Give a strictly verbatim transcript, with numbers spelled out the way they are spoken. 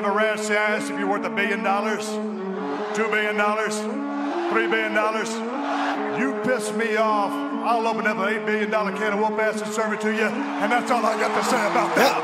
a ranch say I asked if you're worth a billion dollars, two billion dollars, three billion dollars. You piss me off, I'll open up an eight billion dollar can of whoop ass and serve it to you, and that's all I got to say about that.